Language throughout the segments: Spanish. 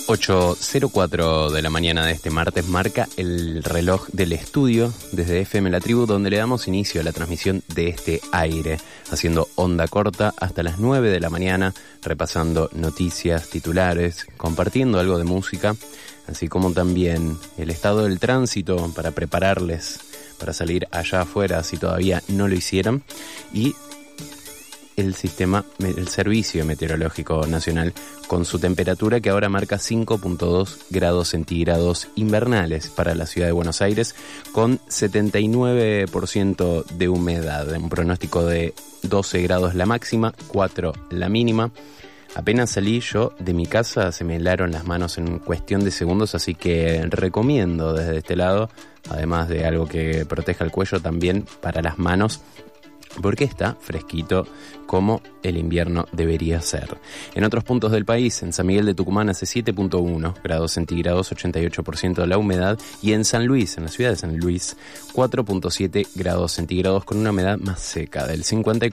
8:04 de la mañana de este martes marca el reloj del estudio desde FM La Tribu, donde le damos inicio a la transmisión de este aire, haciendo onda corta hasta las 9 de la mañana, repasando noticias, titulares, compartiendo algo de música, así como también el estado del tránsito para prepararles para salir allá afuera si todavía no lo hicieron, y el Servicio Meteorológico Nacional con su temperatura que ahora marca 5.2 grados centígrados invernales para la ciudad de Buenos Aires, con 79% de humedad, un pronóstico de 12 grados la máxima, 4 la mínima. Apenas salí yo de mi casa, se me helaron las manos en cuestión de segundos, así que recomiendo desde este lado, además de algo que proteja el cuello, también para las manos, porque está fresquito como el invierno debería ser. En otros puntos del país, en San Miguel de Tucumán hace 7.1 grados centígrados, 88% de la humedad, y en San Luis, en la ciudad de San Luis, 4.7 grados centígrados con una humedad más seca del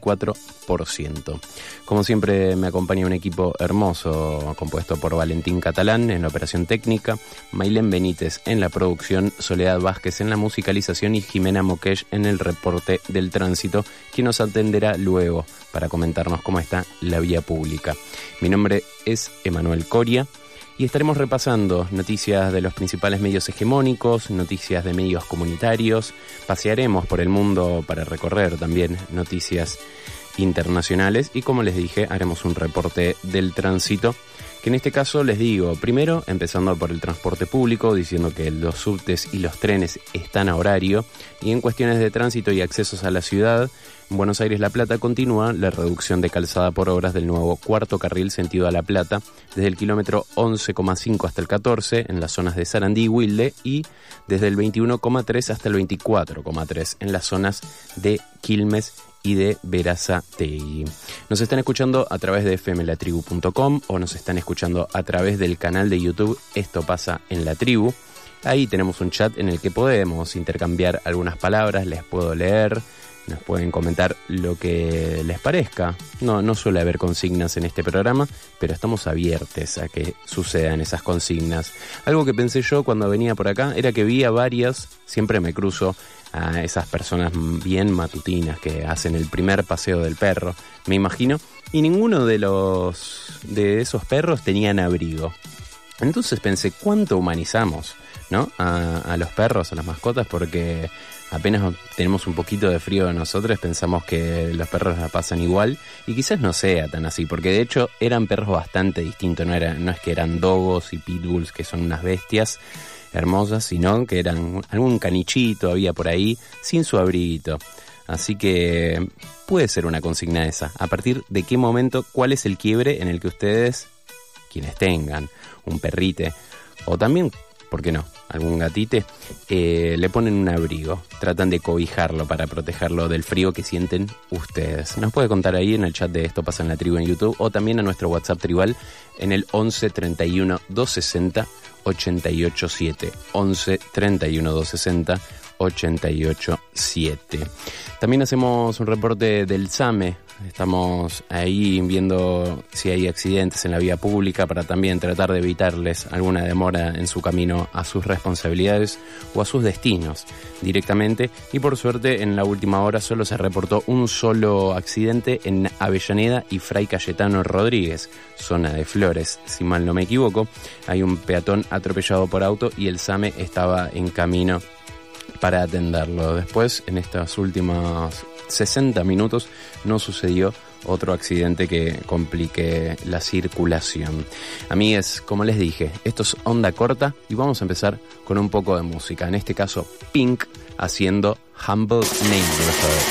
54%. Como siempre me acompaña un equipo hermoso compuesto por Valentín Catalán en la operación técnica, Mailén Benítez en la producción, Soledad Vázquez en la musicalización y Jimena Moquech en el reporte del tránsito, quien nos atenderá luego para comentarnos cómo está la vía pública. Mi nombre es Emanuel Coria y estaremos repasando noticias de los principales medios hegemónicos, noticias de medios comunitarios, pasearemos por el mundo para recorrer también noticias internacionales y, como les dije, haremos un reporte del tránsito, que en este caso les digo, primero empezando por el transporte público, diciendo que los subtes y los trenes están a horario, y en cuestiones de tránsito y accesos a la ciudad, en Buenos Aires La Plata continúa la reducción de calzada por obras del nuevo cuarto carril sentido a La Plata, desde el kilómetro 11,5 hasta el 14 en las zonas de Sarandí y Wilde, y desde el 21,3 hasta el 24,3 en las zonas de Quilmes y de Berazategui. Nos están escuchando a través de fmlatribu.com o nos están escuchando a través del canal de YouTube Esto Pasa en la Tribu. Ahí tenemos un chat en el que podemos intercambiar algunas palabras, les puedo leer, nos pueden comentar lo que les parezca. No suele haber consignas en este programa, pero estamos abiertos a que sucedan esas consignas. Algo que pensé yo cuando venía por acá era que vi a varias, siempre me cruzo a esas personas bien matutinas que hacen el primer paseo del perro, me imagino, y ninguno de esos perros tenían abrigo. Entonces pensé, ¿cuánto humanizamos, ¿no? a los perros, a las mascotas? Porque apenas tenemos un poquito de frío nosotros, pensamos que los perros la pasan igual, y quizás no sea tan así, porque de hecho eran perros bastante distintos, no es que eran dogos y pitbulls, que son unas bestias hermosas, sino que eran algún canichito había por ahí sin su abriguito. Así que puede ser una consigna esa. ¿A partir de qué momento, cuál es el quiebre en el que ustedes, quienes tengan un perrite, o también, ¿por qué no?, algún gatite, le ponen un abrigo, tratan de cobijarlo para protegerlo del frío que sienten ustedes? Nos puede contar ahí en el chat de Esto Pasa en la Tribu en YouTube, o también a nuestro WhatsApp tribal en el 11 31 260 887, 11 31 260 887. También hacemos un reporte del SAME. Estamos ahí viendo si hay accidentes en la vía pública para también tratar de evitarles alguna demora en su camino a sus responsabilidades o a sus destinos directamente. Y por suerte en la última hora solo se reportó un solo accidente en Avellaneda y Fray Cayetano Rodríguez, zona de Flores, si mal no me equivoco. Hay un peatón atropellado por auto y el SAME estaba en camino para atenderlo. Después, en estos últimos 60 minutos, no sucedió otro accidente que complique la circulación. Amigues, como les dije, esto es onda corta y vamos a empezar con un poco de música. En este caso, Pink haciendo Humble Neighborhood.